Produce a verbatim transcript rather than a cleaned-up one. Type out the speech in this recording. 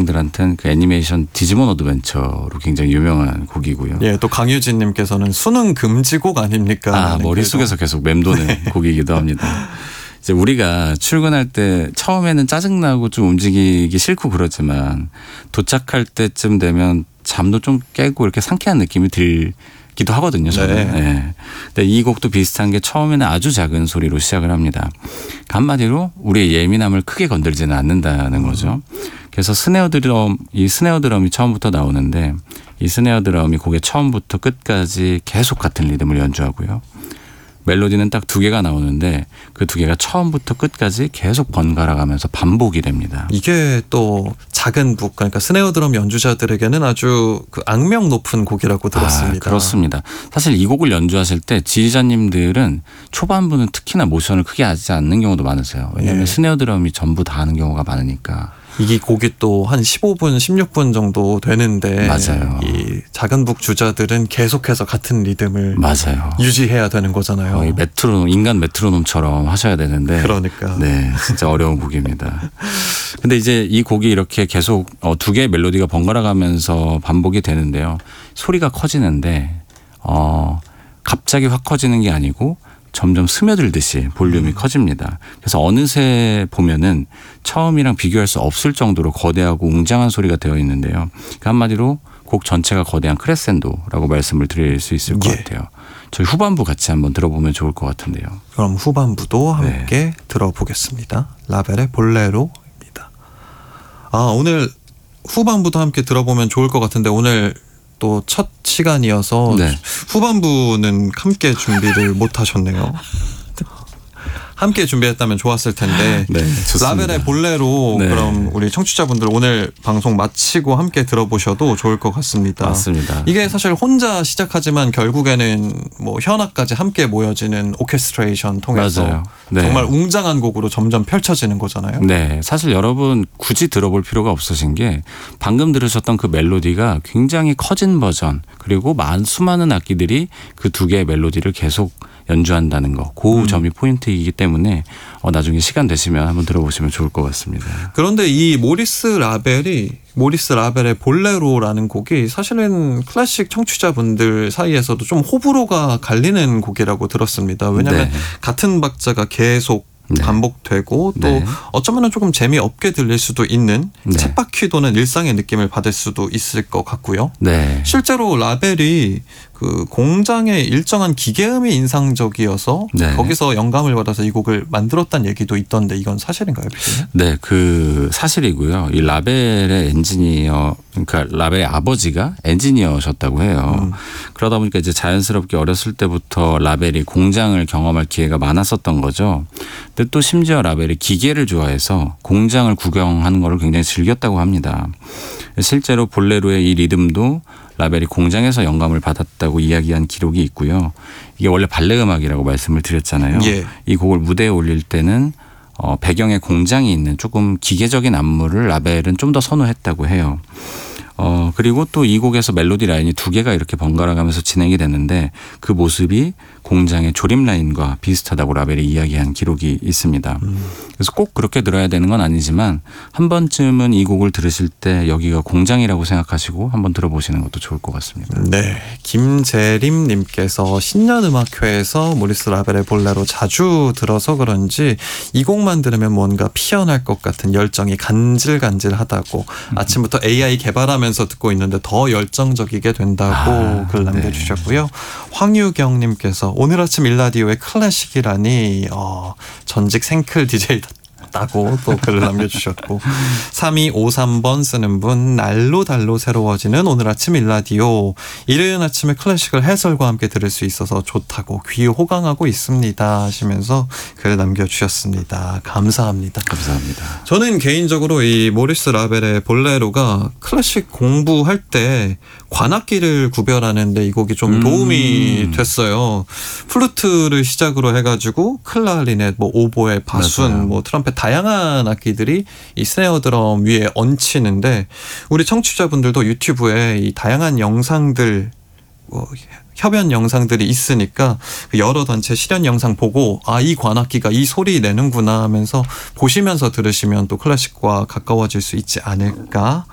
학생들한테는 그 애니메이션 디지몬 어드벤처로 굉장히 유명한 곡이고요. 예, 또 강유진님께서는 수능 금지곡 아닙니까? 아, 머릿속에서 계속 맴도는 네. 곡이기도 합니다. 이제 우리가 출근할 때 처음에는 짜증나고 좀 움직이기 싫고 그러지만 도착할 때쯤 되면 잠도 좀 깨고 이렇게 상쾌한 느낌이 들기도 하거든요. 저는. 네. 네. 근데 이 곡도 비슷한 게 처음에는 아주 작은 소리로 시작을 합니다. 한마디로 우리의 예민함을 크게 건들지는 않는다는 거죠. 그래서 스네어 드럼, 이 스네어 드럼이 처음부터 나오는데 이 스네어 드럼이 곡의 처음부터 끝까지 계속 같은 리듬을 연주하고요. 멜로디는 딱 두 개가 나오는데 그 두 개가 처음부터 끝까지 계속 번갈아 가면서 반복이 됩니다. 이게 또 작은 북, 그러니까 스네어 드럼 연주자들에게는 아주 그 악명 높은 곡이라고 들었습니다. 아, 그렇습니다. 사실 이 곡을 연주하실 때 지휘자님들은 초반부는 특히나 모션을 크게 하지 않는 경우도 많으세요. 왜냐하면 예. 스네어 드럼이 전부 다 하는 경우가 많으니까. 이게 곡이 또 한 십오 분, 십육 분 정도 되는데 맞아요. 이 작은 북 주자들은 계속해서 같은 리듬을 맞아요. 유지해야 되는 거잖아요. 거의 메트로놈, 인간 메트로놈처럼 하셔야 되는데 그러니까. 네, 진짜 어려운 곡입니다. 근데 이제 이 곡이 이렇게 계속 두 개의 멜로디가 번갈아 가면서 반복이 되는데요. 소리가 커지는데 어, 갑자기 확 커지는 게 아니고 점점 스며들듯이 볼륨이 음. 커집니다. 그래서 어느새 보면은 처음이랑 비교할 수 없을 정도로 거대하고 웅장한 소리가 되어 있는데요. 그러니까 한마디로 곡 전체가 거대한 크레센도라고 말씀을 드릴 수 있을 것 예. 같아요. 저희 후반부 같이 한번 들어보면 좋을 것 같은데요. 그럼 후반부도 함께 네. 들어보겠습니다. 라벨의 볼레로입니다. 아, 오늘 후반부도 함께 들어보면 좋을 것 같은데 오늘 또 첫 시간이어서 네. 후반부는 함께 준비를 못 하셨네요. 함께 준비했다면 좋았을 텐데 네, 라벨의 볼레로 네. 그럼 우리 청취자분들 오늘 방송 마치고 함께 들어보셔도 좋을 것 같습니다. 맞습니다. 이게 사실 혼자 시작하지만 결국에는 뭐 현악까지 함께 모여지는 오케스트레이션 통해서 네. 정말 웅장한 곡으로 점점 펼쳐지는 거잖아요. 네, 사실 여러분 굳이 들어볼 필요가 없으신 게 방금 들으셨던 그 멜로디가 굉장히 커진 버전 그리고 많은 수많은 악기들이 그 두 개의 멜로디를 계속 연주한다는 거, 그 음. 점이 포인트이기 때문에 어, 나중에 시간 되시면 한번 들어보시면 좋을 것 같습니다. 그런데 이 모리스 라벨이 모리스 라벨의 볼레로라는 곡이 사실은 클래식 청취자분들 사이에서도 좀 호불호가 갈리는 곡이라고 들었습니다. 왜냐하면 네. 같은 박자가 계속 네. 반복되고 또 네. 어쩌면 조금 재미없게 들릴 수도 있는 네. 쳇바퀴 도는 일상의 느낌을 받을 수도 있을 것 같고요. 네. 실제로 라벨이 그 공장의 일정한 기계음이 인상적이어서 네. 거기서 영감을 받아서 이 곡을 만들었다는 얘기도 있던데 이건 사실인가요, 피디님? 네, 그 사실이고요. 이 라벨의 엔지니어, 그러니까 라벨의 아버지가 엔지니어셨다고 해요. 음. 그러다 보니까 이제 자연스럽게 어렸을 때부터 라벨이 공장을 경험할 기회가 많았었던 거죠. 근데 또 심지어 라벨이 기계를 좋아해서 공장을 구경하는 거를 굉장히 즐겼다고 합니다. 실제로 볼레로의 이 리듬도 라벨이 공장에서 영감을 받았다고 이야기한 기록이 있고요. 이게 원래 발레 음악이라고 말씀을 드렸잖아요. 예. 이 곡을 무대에 올릴 때는 어, 배경에 공장이 있는 조금 기계적인 안무를 라벨은 좀 더 선호했다고 해요. 어, 그리고 또 이 곡에서 멜로디 라인이 두 개가 이렇게 번갈아 가면서 진행이 됐는데 그 모습이 공장의 조립 라인과 비슷하다고 라벨이 이야기한 기록이 있습니다. 음. 그래서 꼭 그렇게 들어야 되는 건 아니지만 한 번쯤은 이 곡을 들으실 때 여기가 공장이라고 생각하시고 한번 들어보시는 것도 좋을 것 같습니다. 네, 김재림 님께서 신년음악회에서 모리스 라벨의 볼레로 자주 들어서 그런지 이 곡만 들으면 뭔가 피어날 것 같은 열정이 간질간질하다고 음. 아침부터 에이아이 개발하면서 듣고 있는데 더 열정적이게 된다고 아, 글 남겨주셨고요. 네. 황유경 님께서 오늘 아침 일라디오의 클래식이라니 어, 전직 생클 디제이 다고 또 글을 남겨주셨고 삼이오삼 번 쓰는 분 날로 달로 새로워지는 오늘 아침 일라디오 일요일 아침에 클래식을 해설과 함께 들을 수 있어서 좋다고 귀 호강하고 있습니다 하시면서 글을 남겨주셨습니다. 감사합니다. 감사합니다. 저는 개인적으로 이 모리스 라벨의 볼레로가 클래식 공부할 때 관악기를 구별하는 데 이 곡이 좀 도움이 음. 됐어요. 플루트를 시작으로 해가지고 클라리넷, 뭐 오보에, 바순, 맞아요. 뭐 트럼펫 다양한 악기들이 이 스네어 드럼 위에 얹히는데 우리 청취자분들도 유튜브에 이 다양한 영상들 뭐 협연 영상들이 있으니까 여러 단체 실현 영상 보고 아, 이 관악기가 이 소리 내는구나 하면서 보시면서 들으시면 또 클래식과 가까워질 수 있지 않을까